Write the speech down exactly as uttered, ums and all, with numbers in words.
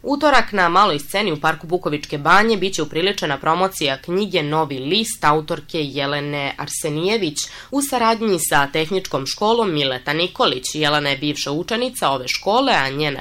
Utorak na maloj sceni u parku Bukovičke banje biće upriličena promocija knjige Novi list autorke Jelene Arsenijević u saradnji sa tehničkom školom Mileta Nikolić. Jelena je bivša učenica ove škole, a njena